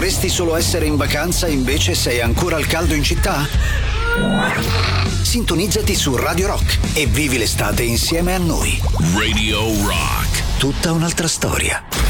Vorresti solo essere in vacanza e invece sei ancora al caldo in città? Sintonizzati su Radio Rock e vivi l'estate insieme a noi. Radio Rock. Tutta un'altra storia.